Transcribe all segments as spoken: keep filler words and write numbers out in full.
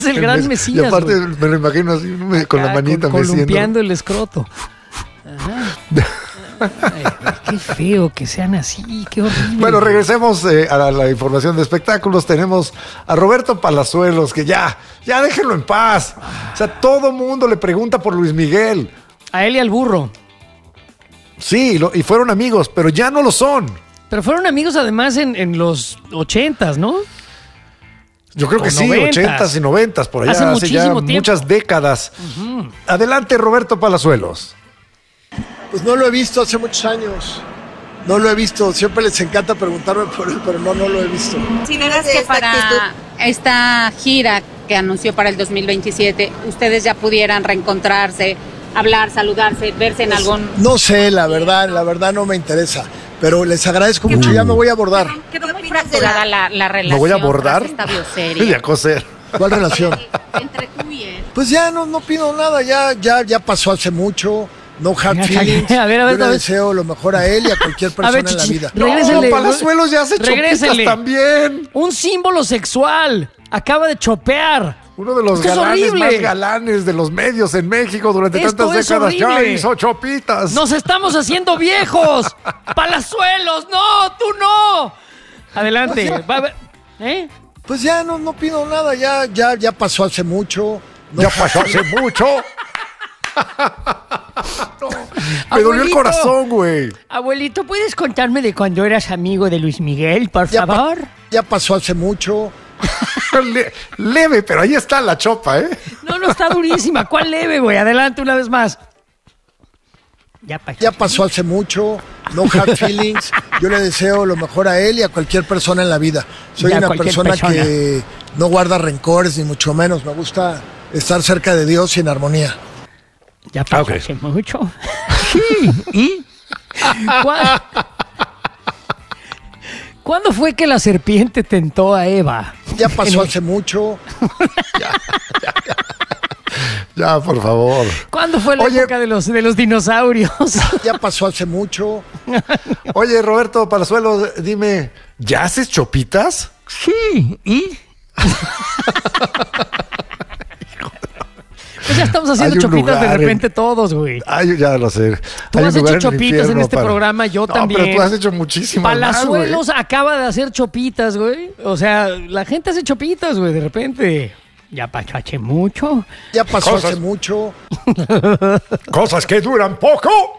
Es el gran Mesías. Y aparte güey. me lo imagino así, me, con la manita con, meciendo. columpiando el escroto. Ajá. Ay, qué feo que sean así, qué horrible. Bueno, regresemos eh, a la, la información de espectáculos. Tenemos a Roberto Palazuelos, que ya, ya déjenlo en paz. O sea, todo mundo le pregunta por Luis Miguel. A él y al burro. Sí, lo, y fueron amigos, pero ya no lo son. Pero fueron amigos además en, en los ochentas, ¿no? Yo creo que O sí, noventas. ochentas y noventas, por allá, Hace hace, ya muchísimo tiempo. muchas décadas. Uh-huh. Adelante, Roberto Palazuelos. Pues no lo he visto hace muchos años. No lo he visto. Siempre les encanta preguntarme por él, pero no, no lo he visto. Si verás que para esta gira que anunció para el dos mil veintisiete, ustedes ya pudieran reencontrarse, hablar, saludarse, verse en Pues, algún... No sé, la verdad, la verdad no me interesa. Pero les agradezco mucho, uh. ya me voy a abordar. Quedó muy fracturada la, la relación. ¿Me voy a abordar? Esta bioserie. Y a coser. ¿Cuál relación? Entre tú y él. Pues ya no, no pido nada, ya, ya, ya pasó hace mucho. No hard feelings. A ver, a ver, Yo le a ver. deseo lo mejor a él y a cualquier persona ver, en la chichi, vida. regrésele. No, Palazuelos ya hace chopitas también. Un símbolo sexual. Acaba de chopear. Uno de los Esto galanes más galanes de los medios en México durante Esto tantas es décadas. horrible. Ya hizo chopitas. ¡Nos estamos haciendo viejos! ¡Palazuelos! ¡No! ¡Tú no! Adelante. Pues ya, Va a ver. ¿Eh? Pues ya no, no pido nada, ya, ya, ya pasó hace mucho. No ya pasó hace mucho. No, me dolió el corazón, güey. Abuelito, ¿puedes contarme de cuando eras amigo de Luis Miguel, por ya favor? Pa- ya pasó hace mucho. Le, leve, pero ahí está la chopa, ¿eh? No, no, está durísima. ¿Cuál leve, güey? Adelante una vez más. Ya pasó. Ya pasó hace mucho. No hard feelings. Yo le deseo lo mejor a él y a cualquier persona en la vida. Soy Ya, una cualquier persona, persona. que no guarda rencores, ni mucho menos. Me gusta estar cerca de Dios y en armonía. Ya pasó Ah, ok. hace mucho. Sí. ¿Y? ¿Cuá- ¿Cuándo fue que la serpiente tentó a Eva? Ya pasó hace mucho. Ya, por favor. ¿Cuándo fue la Oye. época de los, de los dinosaurios? Ya pasó hace mucho. Oye, Roberto Palazuelos, dime, ¿ya haces chopitas? Sí. ¿Y? Pues ya estamos haciendo Hay un chopitas lugar de en- repente todos, güey. Ay, ya lo sé. Tú Hay un has hecho lugar el chopitas en infierno este para- programa, yo no, también. pero tú has hecho muchísimas más, Palazuelos güey. acaba de hacer chopitas, güey. O sea, la gente hace chopitas, güey, de repente. Ya pasó hace mucho. Ya pasó Cosas. hace mucho. Cosas que duran poco.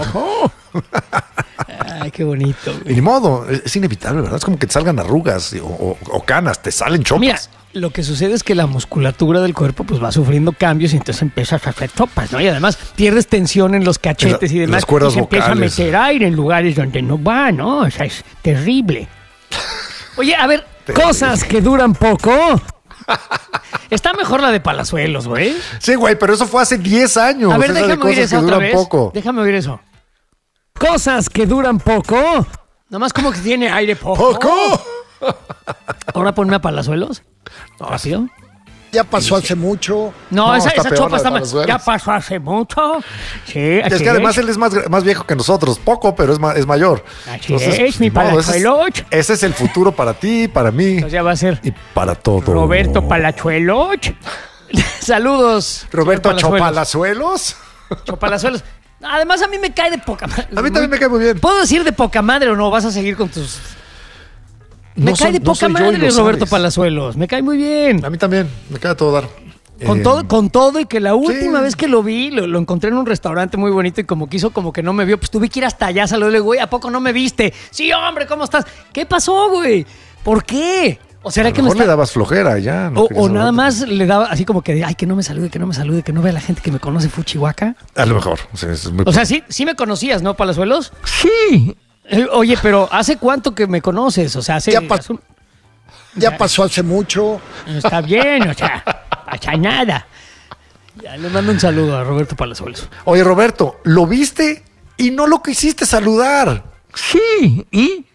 Ay, qué bonito, Y güey. ni modo, es, es inevitable, ¿verdad? Es como que te salgan arrugas o, o- o canas, te salen chopas. Mira, lo que sucede es que la musculatura del cuerpo pues va sufriendo cambios y entonces empiezas a hacer chopas, ¿no? Y además pierdes tensión en los cachetes En la- y en demás. las cuerdas y se empieza a vocales. meter aire en lugares donde no va, ¿no? O sea, es terrible. Oye, a ver, Terrible. cosas que duran poco. Está mejor la de Palazuelos, güey. Sí, güey, pero eso fue hace diez años. A ver, Esa de déjame oír cosas esa que otra duran vez. poco. Déjame oír eso. Cosas que duran poco. Nomás como que tiene aire poco. ¿Poco? Ahora ponme a Palazuelos. Rápido. Ya pasó hace mucho. No, No, esa, está esa peor chopa la está de más. Palazuelos. Ya pasó hace mucho. Sí, Es así que además él es más, gra- más viejo que nosotros. Poco, pero es, ma- es mayor. Así es, mi ni modo, ese, Palazuelos. es, ese es el futuro para ti, para mí Entonces ya va a ser y para todo. Roberto Palazuelos. Saludos. Roberto señor Palazuelos. Chopalazuelos. Chopalazuelos. Además, a mí me cae de poca madre. A mí también me cae muy bien. ¿Puedo decir de poca madre o no? ¿Vas a seguir con tus...? Me No cae soy- de no poca soy yo y madre lo Roberto sabes. Palazuelos. Me cae muy bien. A mí también, me queda todo dar. Con, Eh, todo, con todo y que la última sí. vez que lo vi, lo, lo encontré en un restaurante muy bonito y como quiso, como que no me vio, pues tuve que ir hasta allá, saludarle, güey, ¿a poco no me viste? Sí, hombre, ¿cómo estás? ¿Qué pasó, güey? ¿Por qué? ¿O A será lo que me mejor está...? le dabas flojera ya. no O, querías o nada hablar. más le daba así como que, de, ay, que no me salude, que no me salude, que no vea la gente que me conoce Fuchihuaca. A lo mejor. O sea, es muy- O sea, sí, sí me conocías, ¿no, Palazuelos? Sí. Oye, pero ¿hace cuánto que me conoces? O sea, hace... Ya pa- hace un- Ya pasó hace mucho. Está bien, o sea, pasa nada. Ya, le mando un saludo a Roberto Palazuelos. Oye, Roberto, ¿lo viste y no lo quisiste saludar? Sí, ¿y?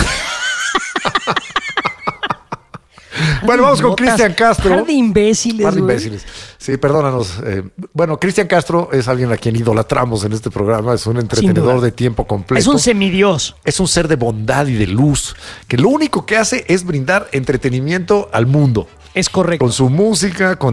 Bueno, vamos con Idiotas, Cristian Castro. par de imbéciles, Par de güey. imbéciles. Sí, perdónanos. Eh, bueno, Cristian Castro es alguien a quien idolatramos en este programa. Es un entretenedor duda. de tiempo completo. Es un semidios. Es un ser de bondad y de luz, que lo único que hace es brindar entretenimiento al mundo. Es correcto. Con su música, con